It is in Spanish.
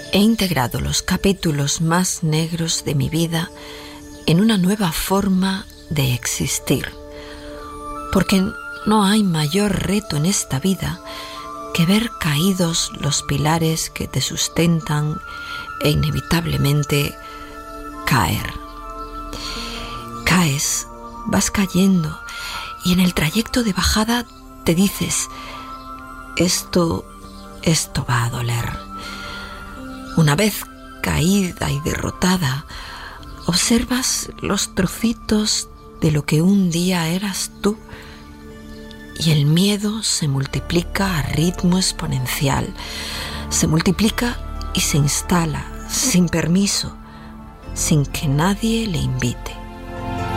He integrado los capítulos más negros de mi vida en una nueva forma de existir, porque no hay mayor reto en esta vida que ver caídos los pilares que te sustentan e inevitablemente caer. Caes, vas cayendo y en el trayecto de bajada te dices, esto va a doler. Una vez caída y derrotada, observas los trocitos de lo que un día eras tú y el miedo se multiplica a ritmo exponencial. Se multiplica y se instala sin permiso, sin que nadie le invite.